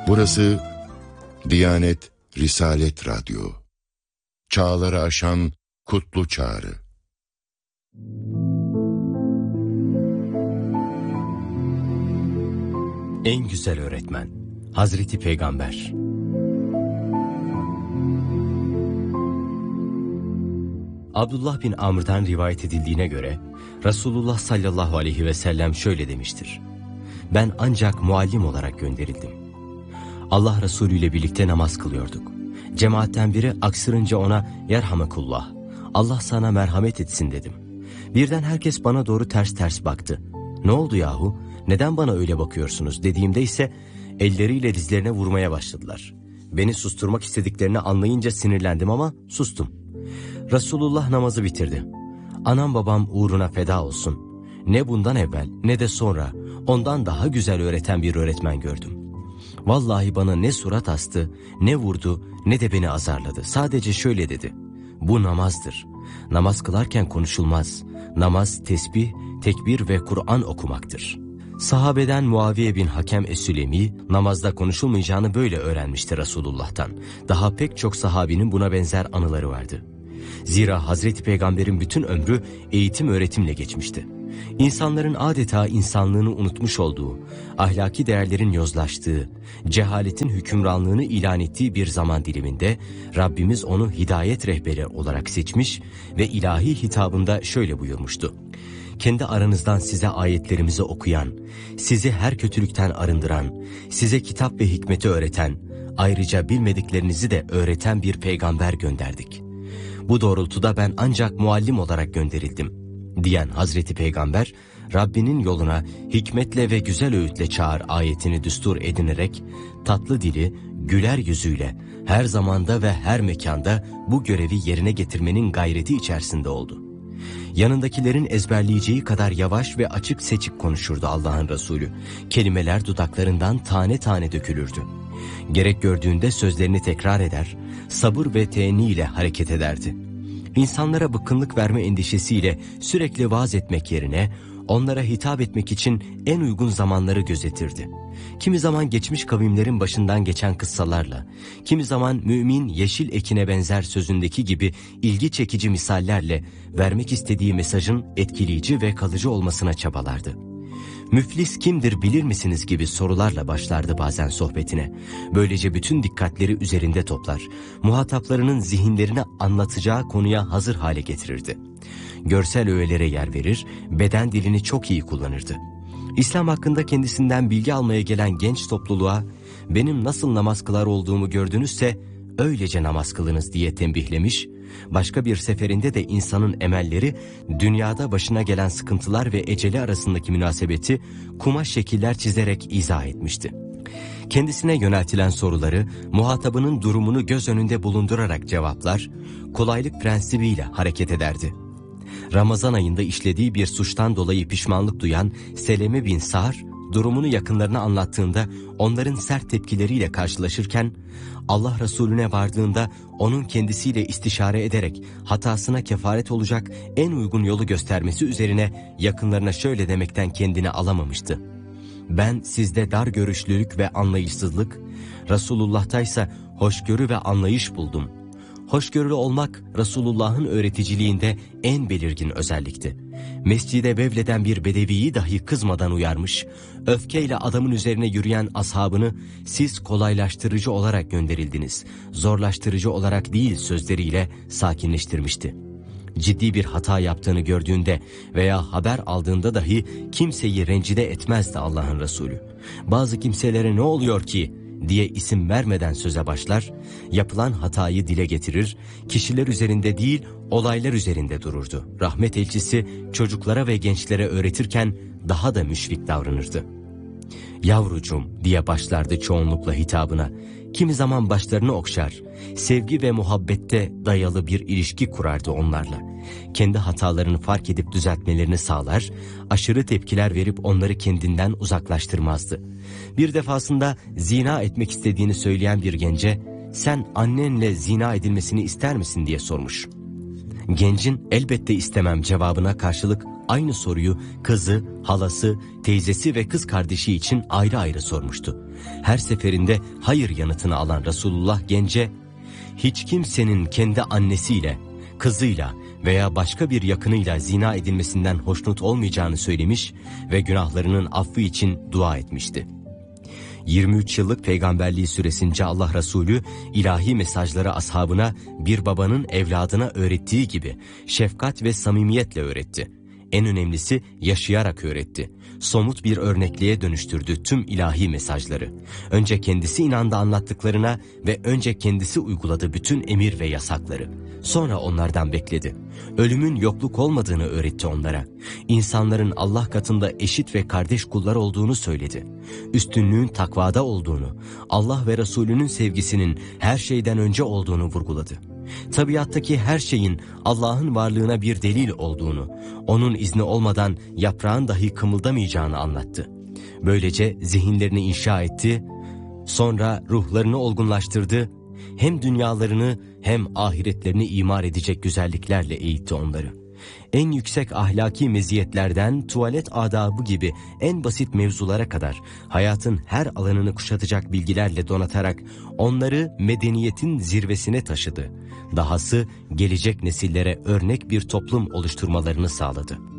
Burası Diyanet Risalet Radyo. Çağları aşan kutlu çağrı. En güzel öğretmen Hazreti Peygamber. Abdullah bin Amr'dan rivayet edildiğine göre Resulullah sallallahu aleyhi ve sellem şöyle demiştir: ben ancak muallim olarak gönderildim. Allah Resulü ile birlikte namaz kılıyorduk. Cemaatten biri aksırınca ona "Yerhamekullah, Allah sana merhamet etsin" dedim. Birden herkes bana doğru ters ters baktı. "Ne oldu yahu, neden bana öyle bakıyorsunuz?" dediğimde ise elleriyle dizlerine vurmaya başladılar. Beni susturmak istediklerini anlayınca sinirlendim ama sustum. Resulullah namazı bitirdi. Anam babam uğruna feda olsun. Ne bundan evvel ne de sonra ondan daha güzel öğreten bir öğretmen gördüm. Vallahi bana ne surat astı, ne vurdu, ne de beni azarladı. Sadece şöyle dedi: bu namazdır. Namaz kılarken konuşulmaz. Namaz tesbih, tekbir ve Kur'an okumaktır. Sahabeden Muaviye bin Hakem Es-Sülemi namazda konuşulmayacağını böyle öğrenmişti Resulullah'tan. Daha pek çok sahabinin buna benzer anıları vardı. Zira Hazreti Peygamber'in bütün ömrü eğitim öğretimle geçmişti. İnsanların adeta insanlığını unutmuş olduğu, ahlaki değerlerin yozlaştığı, cehaletin hükümranlığını ilan ettiği bir zaman diliminde Rabbimiz onu hidayet rehberi olarak seçmiş ve ilahi hitabında şöyle buyurmuştu: kendi aranızdan size ayetlerimizi okuyan, sizi her kötülükten arındıran, size kitap ve hikmeti öğreten, ayrıca bilmediklerinizi de öğreten bir peygamber gönderdik. Bu doğrultuda ben ancak muallim olarak gönderildim diyen Hazreti Peygamber, Rabbinin yoluna hikmetle ve güzel öğütle çağır ayetini düstur edinerek, tatlı dili, güler yüzüyle her zamanda ve her mekanda bu görevi yerine getirmenin gayreti içerisinde oldu. Yanındakilerin ezberleyeceği kadar yavaş ve açık seçik konuşurdu Allah'ın Resulü. Kelimeler dudaklarından tane tane dökülürdü. Gerek gördüğünde sözlerini tekrar eder, sabır ve teenni ile hareket ederdi. İnsanlara bıkkınlık verme endişesiyle sürekli vaaz etmek yerine onlara hitap etmek için en uygun zamanları gözetirdi. Kimi zaman geçmiş kavimlerin başından geçen kıssalarla, kimi zaman mümin yeşil ekine benzer sözündeki gibi ilgi çekici misallerle vermek istediği mesajın etkileyici ve kalıcı olmasına çabalardı. "Müflis kimdir bilir misiniz?" gibi sorularla başlardı bazen sohbetine. Böylece bütün dikkatleri üzerinde toplar, muhataplarının zihinlerini anlatacağı konuya hazır hale getirirdi. Görsel öğelere yer verir, beden dilini çok iyi kullanırdı. İslam hakkında kendisinden bilgi almaya gelen genç topluluğa "benim nasıl namaz kılar olduğumu gördünüzse öylece namaz kılınız" diye tembihlemiş, başka bir seferinde de insanın emelleri dünyada başına gelen sıkıntılar ve eceli arasındaki münasebeti kumaş şekiller çizerek izah etmişti. Kendisine yöneltilen soruları muhatabının durumunu göz önünde bulundurarak cevaplar, kolaylık prensibiyle hareket ederdi. Ramazan ayında işlediği bir suçtan dolayı pişmanlık duyan Seleme bin Sahr, durumunu yakınlarına anlattığında onların sert tepkileriyle karşılaşırken, Allah Resulüne vardığında onun kendisiyle istişare ederek hatasına kefaret olacak en uygun yolu göstermesi üzerine yakınlarına şöyle demekten kendini alamamıştı: ben sizde dar görüşlülük ve anlayışsızlık, Resulullah'taysa hoşgörü ve anlayış buldum. Hoşgörülü olmak Resulullah'ın öğreticiliğinde en belirgin özellikti. Mescide vevleden bir bedeviyi dahi kızmadan uyarmış, öfkeyle adamın üzerine yürüyen ashabını "siz kolaylaştırıcı olarak gönderildiniz, zorlaştırıcı olarak değil" sözleriyle sakinleştirmişti. Ciddi bir hata yaptığını gördüğünde veya haber aldığında dahi kimseyi rencide etmezdi Allah'ın Resulü. Bazı kimselere "ne oluyor ki?" diye isim vermeden söze başlar, yapılan hatayı dile getirir, kişiler üzerinde değil olaylar üzerinde dururdu. Rahmet elçisi çocuklara ve gençlere öğretirken daha da müşfik davranırdı. "Yavrucuğum" diye başlardı çoğunlukla hitabına. Kimi zaman başlarını okşar, sevgi ve muhabbette dayalı bir ilişki kurardı onlarla. Kendi hatalarını fark edip düzeltmelerini sağlar, aşırı tepkiler verip onları kendinden uzaklaştırmazdı. Bir defasında zina etmek istediğini söyleyen bir gence "sen annenle zina edilmesini ister misin?" diye sormuş. Gencin elbette istemem cevabına karşılık aynı soruyu kızı, halası, teyzesi ve kız kardeşi için ayrı ayrı sormuştu. Her seferinde hayır yanıtını alan Resulullah gence, hiç kimsenin kendi annesiyle, kızıyla veya başka bir yakınıyla zina edilmesinden hoşnut olmayacağını söylemiş ve günahlarının affı için dua etmişti. 23 yıllık peygamberliği süresince Allah Resulü ilahi mesajları ashabına bir babanın evladına öğrettiği gibi şefkat ve samimiyetle öğretti. En önemlisi yaşayarak öğretti. Somut bir örnekliğe dönüştürdü tüm ilahi mesajları. Önce kendisi inandı anlattıklarına ve önce kendisi uyguladı bütün emir ve yasakları. Sonra onlardan bekledi. Ölümün yokluk olmadığını öğretti onlara. İnsanların Allah katında eşit ve kardeş kullar olduğunu söyledi. Üstünlüğün takvada olduğunu, Allah ve Resulünün sevgisinin her şeyden önce olduğunu vurguladı. Tabiattaki her şeyin Allah'ın varlığına bir delil olduğunu, onun izni olmadan yaprağın dahi kımıldamayacağını anlattı. Böylece zihinlerini inşa etti, sonra ruhlarını olgunlaştırdı, hem dünyalarını hem ahiretlerini imar edecek güzelliklerle eğitti onları. En yüksek ahlaki meziyetlerden tuvalet adabı gibi en basit mevzulara kadar hayatın her alanını kuşatacak bilgilerle donatarak onları medeniyetin zirvesine taşıdı. Dahası gelecek nesillere örnek bir toplum oluşturmalarını sağladı.